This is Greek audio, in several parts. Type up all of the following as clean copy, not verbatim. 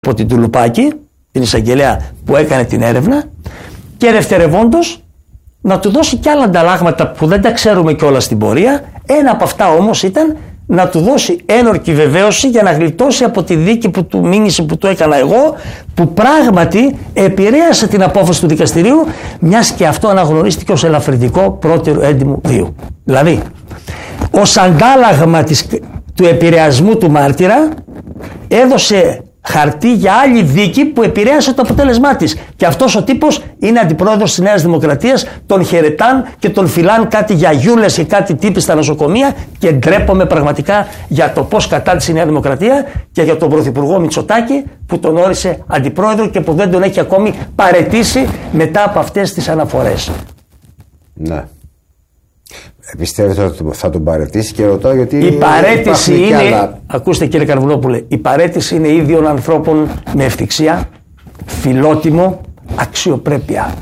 από την Τουλουπάκη, την εισαγγελέα που έκανε την έρευνα, και δευτερευόντως να του δώσει κι άλλα ανταλλάγματα που δεν τα ξέρουμε κιόλας στην πορεία. Ένα από αυτά όμως ήταν να του δώσει ένορκη βεβαίωση για να γλιτώσει από τη δίκη που του μήνυσε που του έκανα εγώ, που πράγματι επηρέασε την απόφαση του δικαστηρίου, μιας και αυτό αναγνωρίστηκε ως ελαφρυντικό πρώτερου έντιμου βίου. Δηλαδή, ως αντάλλαγμα του επηρεασμού του μάρτυρα έδωσε χαρτί για άλλη δίκη που επηρέασε το αποτέλεσμά της. Και αυτός ο τύπος είναι αντιπρόεδρος της Νέας Δημοκρατίας, τον χαιρετάν και τον φυλάν κάτι γιαγιούλες και κάτι τύποι στα νοσοκομεία, και ντρέπομαι πραγματικά για το πώς κατάντησε η Νέα Δημοκρατία και για τον Πρωθυπουργό Μητσοτάκη που τον όρισε αντιπρόεδρο και που δεν τον έχει ακόμη παραιτήσει μετά από αυτές τις αναφορές. Ναι. Πιστεύετε ότι θα τον παραιτήσει? Και ρωτάω γιατί η παραίτηση είναι, ακούστε κύριε Καρβουλόπουλε, η παραίτηση είναι ίδιων ανθρώπων με ευθυξία, φιλότιμο, αξιοπρέπεια.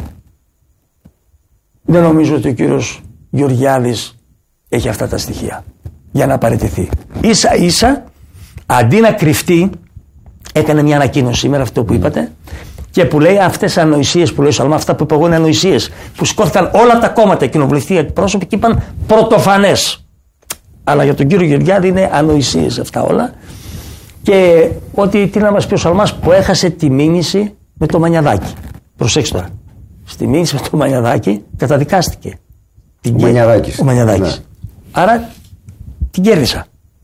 Δεν νομίζω ότι ο κύριος Γεωργιάδης έχει αυτά τα στοιχεία για να παραιτηθεί. Ίσα ίσα, αντί να κρυφτεί, έκανε μια ανακοίνωση σήμερα, αυτό που είπατε, και που λέει αυτές οι ανοησίες που λέει ο Σαλμά, αυτά που είπα εγώ είναι ανοησίες, που σηκώθηκαν όλα τα κόμματα, οι κοινοβουλευτικοί εκπρόσωποι, και είπαν πρωτοφανές. Αλλά για τον κύριο Γεωργιάδη είναι ανοησίες αυτά όλα. Και ότι τι να μας πει ο Σαλμάς, που έχασε τη μήνυση με το Μανιαδάκη. Προσέξτε τώρα. Στη μήνυση με το Μανιαδάκη καταδικάστηκε. Ο Μανιαδάκης. Ναι. Άρα την κέρδισα.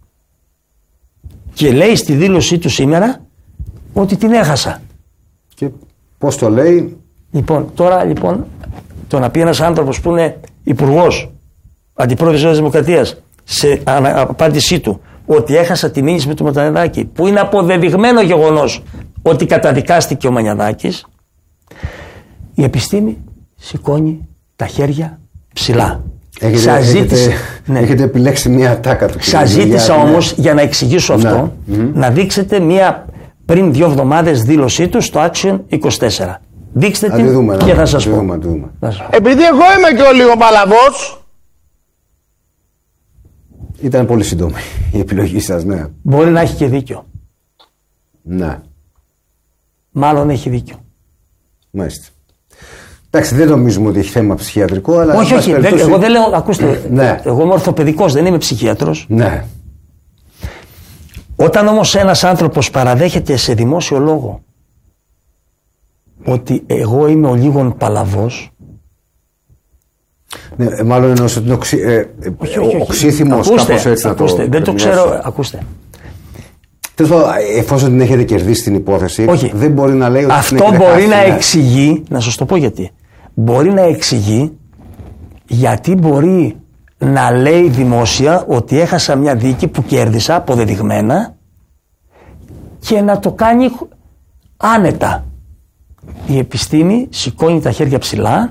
Και λέει στη δήλωσή του σήμερα ότι την έχασα. Και πώς το λέει? Τώρα το να πει ένας άνθρωπος που είναι υπουργός, αντιπρόεδρος της Δημοκρατίας, σε απάντησή του ότι έχασα τη μήνυση με το Μανιαδάκη, που είναι αποδεδειγμένο γεγονός ότι καταδικάστηκε ο Μανιαδάκης, η επιστήμη σηκώνει τα χέρια ψηλά. Έχετε επιλέξει μια ατάκα του. Σας ζήτησα όμως για να εξηγήσω αυτό, να δείξετε μια πριν 2 εβδομάδες δήλωσή του στο Action 24. Δείξτε την και θα σας πω. Επειδή εγώ είμαι και ο λίγο παλαβός. Ήταν πολύ σύντομη η επιλογή σας, ναι. Μπορεί να έχει και δίκιο. Ναι. Μάλλον έχει δίκιο. Μάλιστα. Εντάξει, δεν νομίζουμε ότι έχει θέμα ψυχιατρικό, αλλά... Όχι, εγώ δεν λέω, ακούστε, ναι. Εγώ είμαι ορθοπαιδικός, δεν είμαι ψυχίατρος. Ναι. Όταν όμως ένας άνθρωπος παραδέχεται σε δημόσιο λόγο ότι εγώ είμαι ο λίγον παλαβός... Ναι, μάλλον εννοώ ότι είναι οξύθυμος, κάπως έτσι να το... Δεν το ξέρω, ακούστε. Εφόσον την έχετε κερδίσει την υπόθεση, δεν μπορεί να λέει ότι... Αυτό μπορεί να εξηγεί, να σας το πω γιατί. Μπορεί να εξηγεί γιατί μπορεί να λέει δημόσια ότι έχασα μια δίκη που κέρδισα αποδεδειγμένα και να το κάνει άνετα. Η επιστήμη σηκώνει τα χέρια ψηλά.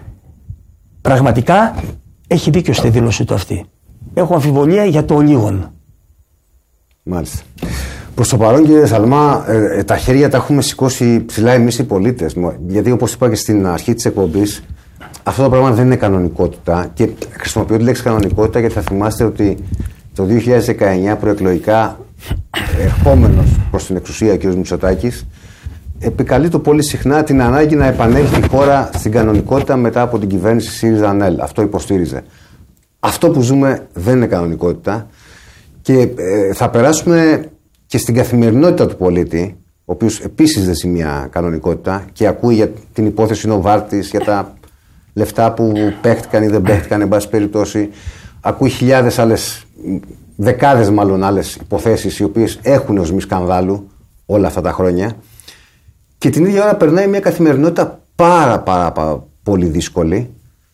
Πραγματικά έχει δίκιο στη δήλωσή του αυτή. Έχω αμφιβολία για το ολίγον. Μάλιστα. Προς το παρόν, κύριε Σαλμά, τα χέρια τα έχουμε σηκώσει ψηλά εμείς οι πολίτες. Γιατί, όπως είπα και στην αρχή της εκπομπής, αυτό το πράγμα δεν είναι κανονικότητα. Και χρησιμοποιώ τη λέξη κανονικότητα γιατί θα θυμάστε ότι το 2019 προεκλογικά, ερχόμενος προς την εξουσία ο κ. Μητσοτάκης, επικαλεί το πολύ συχνά την ανάγκη να επανέλθει η χώρα στην κανονικότητα μετά από την κυβέρνηση ΣΥΡΙΖΑ-ΑΝΕΛ. Αυτό υποστήριζε. Αυτό που ζούμε δεν είναι κανονικότητα. Και θα περάσουμε και στην καθημερινότητα του πολίτη, ο οποίος επίσης δεν ζει μια κανονικότητα και ακούει για την υπόθεση Νοβάρτης, για τα λεφτά που παίχτηκαν ή δεν παίχτηκαν, εν πάση περιπτώσει. Ακούει χιλιάδες άλλες, δεκάδες μάλλον άλλες υποθέσεις, οι οποίες έχουν ως μη σκανδάλου όλα αυτά τα χρόνια. Και την ίδια ώρα περνάει μια καθημερινότητα πάρα πολύ δύσκολη,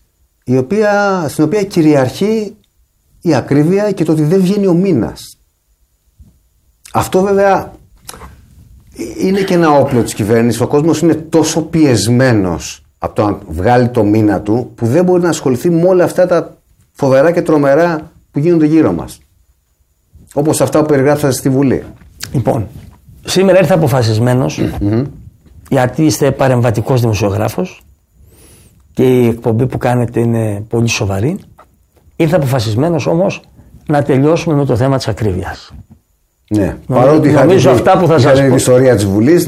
στην οποία κυριαρχεί η ακρίβεια και το ότι δεν βγαίνει ο μήνας. Αυτό βέβαια είναι και ένα όπλο της κυβέρνησης. Ο κόσμος είναι τόσο πιεσμένος από το να βγάλει το μήνα του, που δεν μπορεί να ασχοληθεί με όλα αυτά τα φοβερά και τρομερά που γίνονται γύρω μας. Όπως αυτά που περιγράψατε στη Βουλή. Λοιπόν, σήμερα ήρθα αποφασισμένος, γιατί είστε παρεμβατικός δημοσιογράφος και η εκπομπή που κάνετε είναι πολύ σοβαρή. Ήρθα αποφασισμένος όμως να τελειώσουμε με το θέμα της ακρίβειας. Ναι, παρότι νομίζω αυτά που θα σας πω. Η ιστορία της Βουλής.